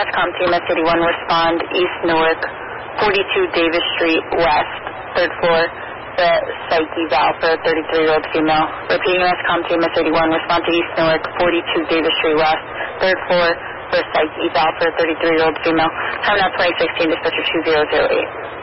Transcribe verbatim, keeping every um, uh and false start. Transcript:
MASCOM team at City one, respond East Newark, forty-two Davis Street West, third floor, the psych eval for a thirty-three-year-old female. Repeating, MASCOM team at City one, respond to East Newark, forty-two Davis Street West, third floor, for psych eval for a thirty-three-year-old female. Time now twenty sixteen, dispatcher two zero zero eight.